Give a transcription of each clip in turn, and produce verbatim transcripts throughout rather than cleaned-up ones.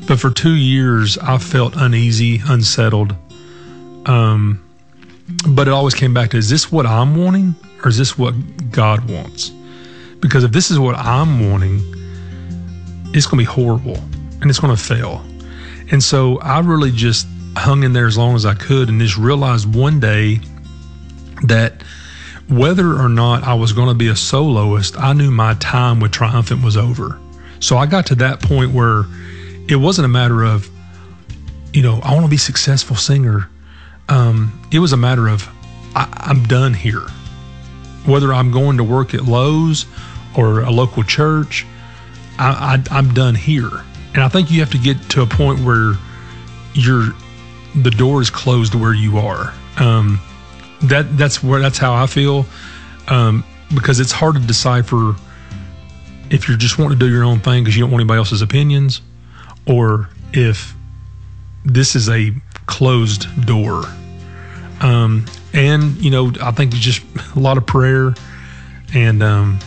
But for two years, I felt uneasy, unsettled. Um, but it always came back to, is this what I'm wanting or is this what God wants? Because if this is what I'm wanting, it's going to be horrible and it's going to fail. And so I really just hung in there as long as I could and just realized one day that whether or not I was going to be a soloist, I knew my time with Triumphant was over. So I got to that point where it wasn't a matter of, you know, I want to be a successful singer. Um, it was a matter of, I, I'm done here. Whether I'm going to work at Lowe's or a local church, I, I, I'm done here. And I think you have to get to a point where you're, the door is closed where you are. Um, that that's where that's how I feel, um, because it's hard to decipher if you're just wanting to do your own thing because you don't want anybody else's opinions, or if this is a closed door. Um, and, you know, I think it's just a lot of prayer. And um,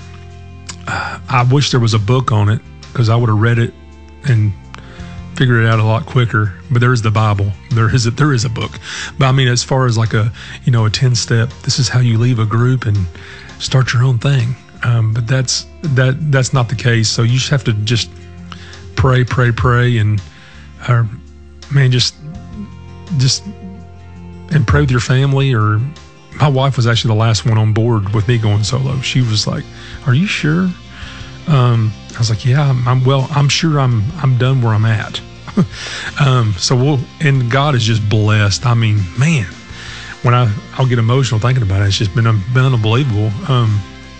I wish there was a book on it because I would have read it and figured it out a lot quicker. But there is the Bible. There is a, there is a book. But I mean, as far as like a, you know, a ten step, this is how you leave a group and start your own thing. Um, but that's, that, that's not the case. So you just have to just pray, pray, pray. And uh, man, just, just, and pray with your family. Or my wife was actually the last one on board with me going solo. She was like, "Are you sure?" Um, I was like, "Yeah, I'm, I'm well. I'm sure I'm I'm done where I'm at." um, so we'll, and God is just blessed. I mean, man, when I I'll get emotional thinking about it. It's just been been unbelievable. Um,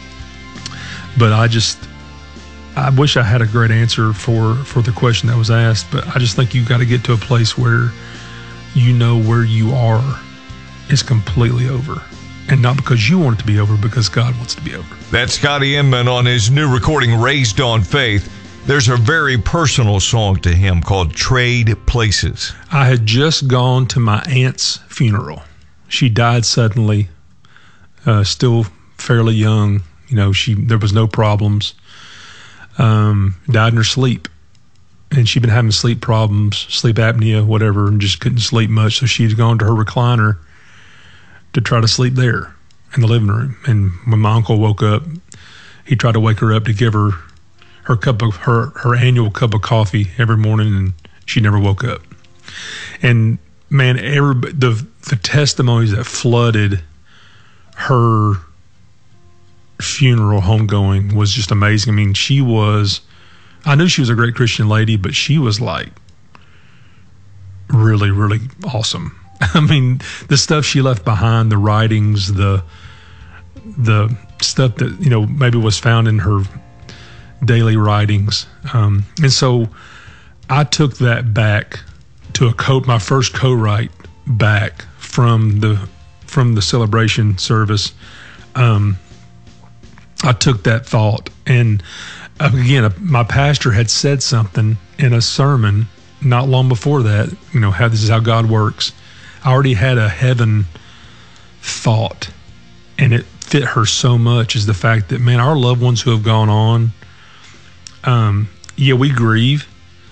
but I just I wish I had a great answer for for the question that was asked. But I just think you got to get to a place where you know where you are is completely over. And not because you want it to be over, because God wants it to be over. That's Scotty Inman on his new recording, Raised on Faith. There's a very personal song to him called Trade Places. I had just gone to my aunt's funeral. She died suddenly, uh, still fairly young. You know, she there was no problems. Um, died in her sleep. And she'd been having sleep problems, sleep apnea, whatever, and just couldn't sleep much. So she'd gone to her recliner to try to sleep there in the living room. And when my uncle woke up, he tried to wake her up to give her her cup of her, her annual cup of coffee every morning, and she never woke up. And man, every the the testimonies that flooded her funeral homegoing was just amazing. I mean, she was, I knew she was a great Christian lady, but she was like really, really awesome. I mean, the stuff she left behind, the writings, the the stuff that, you know, maybe was found in her daily writings. Um, and so I took that back to a co my first co-write back from the from the celebration service. Um, I took that thought, and again, my pastor had said something in a sermon not long before that, you know, how this is how God works. I already had a heaven thought, and it fit her so much, is the fact that, man, our loved ones who have gone on, um, yeah, we grieve,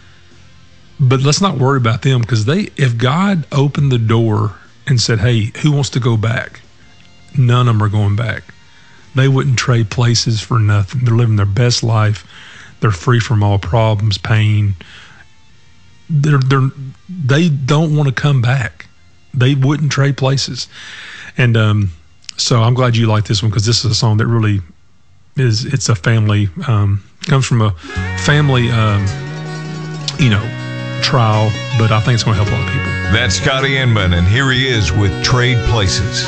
but let's not worry about them, because they, if God opened the door and said, "Hey, who wants to go back?" None of them are going back. They wouldn't trade places for nothing. They're living their best life. They're free from all problems, pain. They're, they're, they don't want to come back. They wouldn't trade places. And um, so I'm glad you like this one, because this is a song that really is, it's a family, um, comes from a family, um, you know, trial, but I think it's going to help a lot of people. That's Scotty Inman, and here he is with Trade Places.